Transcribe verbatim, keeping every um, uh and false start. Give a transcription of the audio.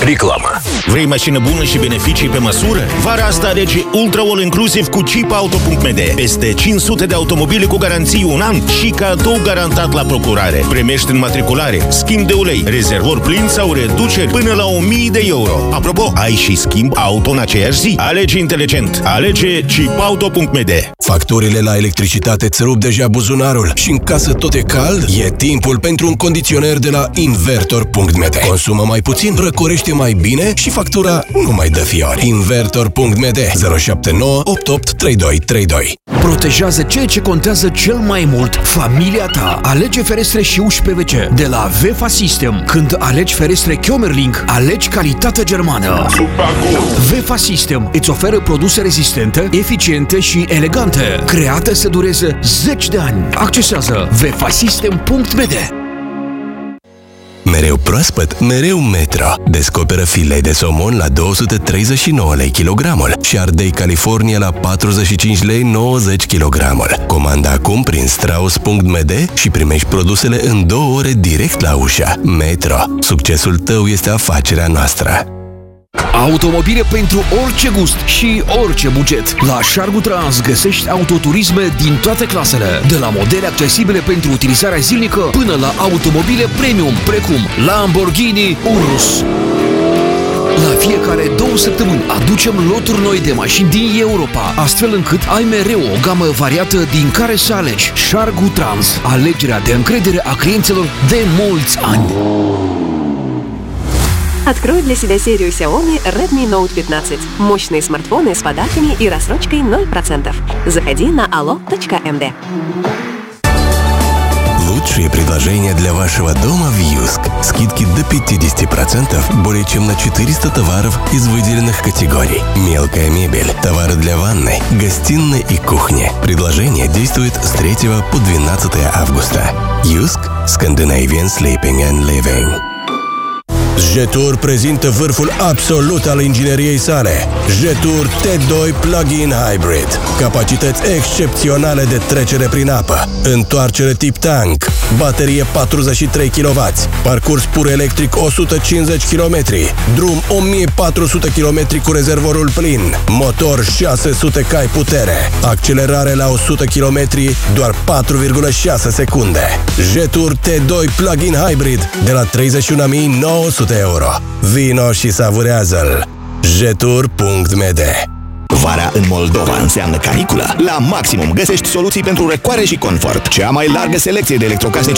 Reclamă. Vrei mașină bună și beneficii pe măsură? Vara asta alege Ultra All Inclusive cu chip auto punct m d. Peste cinci sute de automobile cu garanții un an și cadou garantat la procurare. Primești înmatriculare, schimb de ulei, rezervor plin sau reduceri până la o mie de euro. Apropo, ai și schimb auto în aceeași zi. Alege inteligent. Alege chip auto punct m d. Facturile la electricitate îți rup deja buzunarul și în casă tot e cald? E timpul pentru un condiționer de la Invertor punct m d. Consumă mai puțin, răcorește mai bine și factura nu mai dă fiori. Invertor punct m d zero șapte nouă opt opt trei doi trei doi. Protejează ceea ce contează cel mai mult, familia ta. Alege ferestre și uși P V C de la Vefa System. Când alegi ferestre Kiomerling, alegi calitate germană. Vefa System îți oferă produse rezistente, eficiente și elegante, create să dureze zeci de ani. Accesează vefa system punct m d. Mereu proaspăt, mereu Metro. Descoperă filei de somon la două sute treizeci și nouă lei kilogramul și ardei California la patruzeci și cinci lei nouăzeci kilogramul. Comanda acum prin strauss punct m d și primești produsele în două ore direct la ușă. Metro. Succesul tău este afacerea noastră. Automobile pentru orice gust și orice buget. La Shargu Trans găsești autoturisme din toate clasele, de la modele accesibile pentru utilizarea zilnică până la automobile premium, precum Lamborghini Urus. La fiecare două săptămâni aducem loturi noi de mașini din Europa, astfel încât ai mereu o gamă variată din care să alegi. Shargu Trans, alegerea de încredere a clienților de mulți ani. Открой для себя серию Xiaomi Redmi Note пятнадцать. Мощные смартфоны с подарками и рассрочкой ноль процентов. Заходи на ало точка эм дэ. Лучшие предложения для вашего дома в Юск. Скидки до пятьдесят процентов более чем на четыреста товаров из выделенных категорий. Мелкая мебель, товары для ванной, гостиной и кухни. Предложение действует с третьего по двенадцатое августа. Юск – Scandinavian Sleeping and Living. Jetur prezintă vârful absolut al ingineriei sale. Jetur T doi Plug-in Hybrid. Capacități excepționale de trecere prin apă. Întoarcere tip tank. Baterie patruzeci și trei kilowați. Parcurs pur electric o sută cincizeci de kilometri. Drum o mie patru sute kilometri cu rezervorul plin. Motor șase sute cai putere. Accelerare la o sută kilometri, doar patru virgulă șase secunde. Jetur T doi Plug-in Hybrid de la treizeci și unu mii nouă sute euro. Vino și savurează-l. jetur punct m d. Vara în Moldova înseamnă caniculă. La Maximum găsești soluții pentru răcoare și confort. Cea mai largă selecție de electrocasnice